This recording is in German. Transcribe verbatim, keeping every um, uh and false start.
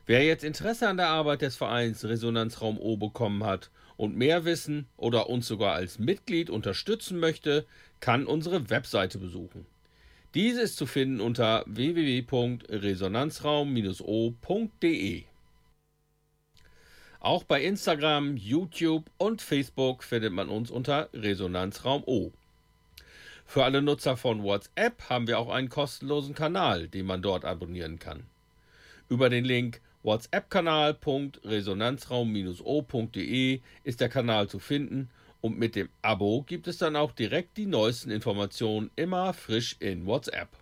Wer jetzt Interesse an der Arbeit des Vereins Resonanzraum O bekommen hat und mehr wissen oder uns sogar als Mitglied unterstützen möchte, kann unsere Webseite besuchen. Diese ist zu finden unter w w w punkt resonanzraum o punkt de. Auch bei Instagram, YouTube und Facebook findet man uns unter Resonanzraum O. Für alle Nutzer von WhatsApp haben wir auch einen kostenlosen Kanal, den man dort abonnieren kann. Über den Link whatsappkanal punkt resonanzraum o punkt de ist der Kanal zu finden und mit dem Abo gibt es dann auch direkt die neuesten Informationen immer frisch in WhatsApp.